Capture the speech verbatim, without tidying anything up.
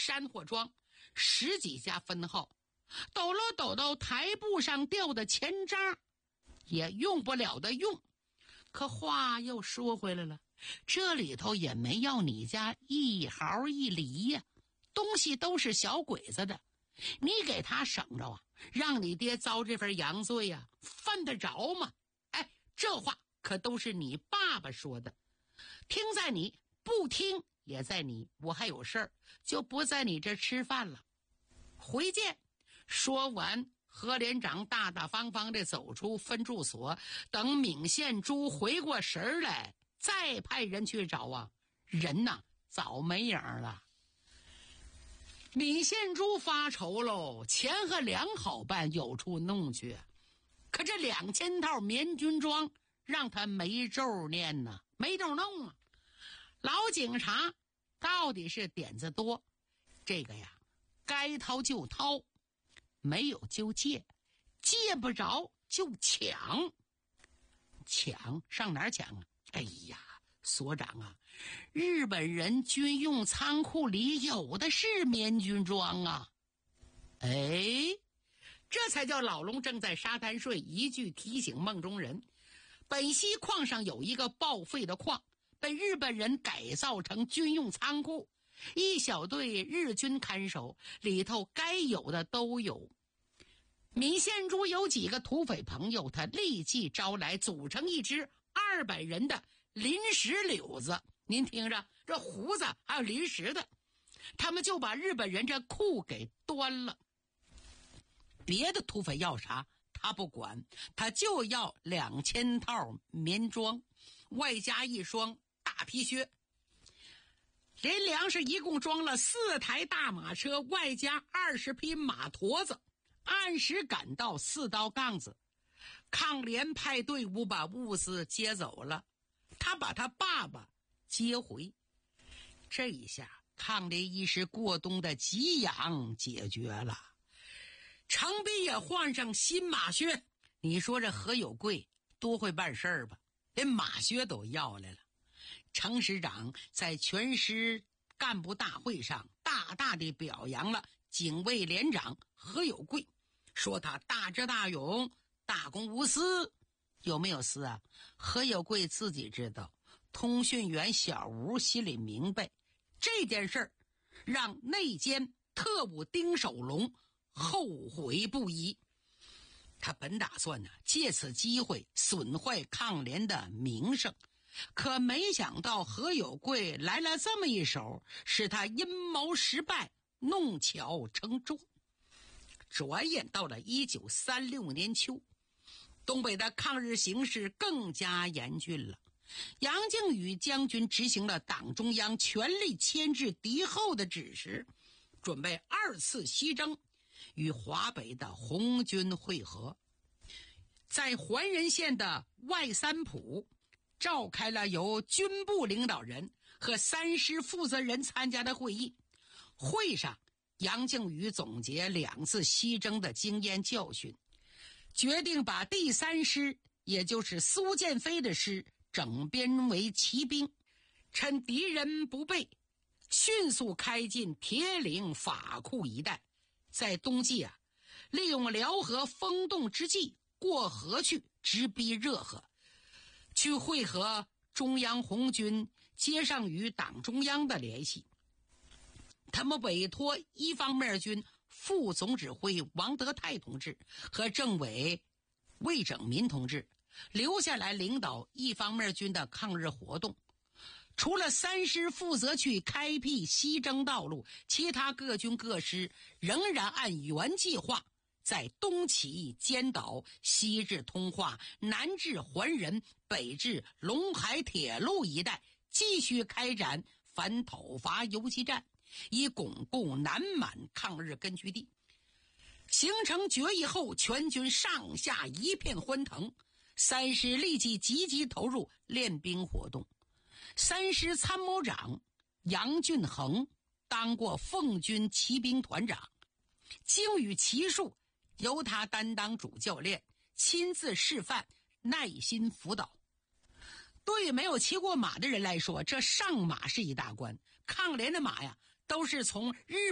山火庄十几家分号，抖搂抖抖台布上吊的钱渣也用不了的用。可话又说回来了，这里头也没要你家一毫一厘呀、啊，东西都是小鬼子的，你给他省着啊，让你爹遭这份洋罪呀、啊，犯得着吗？哎，这话可都是你爸爸说的，听在你，不听也在你，我还有事儿，就不在你这吃饭了，回见。说完，何连长大大方方地走出分驻所，等闵献珠回过神来，再派人去找啊，人呐早没影了。闵献珠发愁喽，钱和粮好办，有处弄去，可这两千套棉军装让他没咒念呢，没咒弄啊。老警察到底是点子多，这个呀该掏就掏，没有就借，借不着就抢。抢上哪儿抢啊？哎呀，所长啊，日本人军用仓库里有的是棉军装啊。哎，这才叫老龙正在沙滩睡，一句提醒梦中人。本溪矿上有一个报废的矿，被日本人改造成军用仓库，一小队日军看守，里头该有的都有。闵献珠有几个土匪朋友，他立即招来，组成一支二百人的临时柳子。您听着，这胡子还有临时的，他们就把日本人这库给端了。别的土匪要啥他不管，他就要两千套棉装，外加一双大皮靴。连粮食一共装了四台大马车，外加二十匹马驮子，按时赶到四道杠子。抗联派队伍把物资接走了，他把他爸爸接回。这一下抗联一时过冬的给养解决了，程璧也换上新马靴。你说这何有贵多会办事儿吧，连马靴都要来了。程师长在全师干部大会上大大地表扬了警卫连长何有贵，说他大智大勇，大公无私。有没有私啊？何有贵自己知道，通讯员小吴心里明白，这件事儿让内奸特务丁守龙后悔不已。他本打算呢，借此机会损坏抗联的名声，可没想到何有贵来了这么一手，使他阴谋失败，弄巧成拙。转眼到了一九三六年秋，东北的抗日形势更加严峻了。杨靖宇将军执行了党中央全力牵制敌后的指示，准备二次西征，与华北的红军会合。在怀仁县的外三浦召开了由军部领导人和三师负责人参加的会议。会上，杨靖宇总结两次西征的经验教训，决定把第三师，也就是苏建飞的师，整编为骑兵，趁敌人不备，迅速开进铁岭法库一带。在冬季啊，利用辽河封冻之际过河去，直逼热河，去会合中央红军，接上与党中央的联系。他们委托一方面军副总指挥王德泰同志和政委魏拯民同志留下来领导一方面军的抗日活动。除了三师负责去开辟西征道路，其他各军各师仍然按原计划在东起尖岛，西至通化，南至环仁，北至陇海铁路一带继续开展反讨伐游击战，以巩固南满抗日根据地。形成决议后，全军上下一片欢腾，三师立即积极投入练兵活动。三师参谋长杨俊衡当过奉军骑兵团长，精于骑术，由他担当主教练，亲自示范，耐心辅导。对没有骑过马的人来说，这上马是一大关。抗联的马呀，都是从日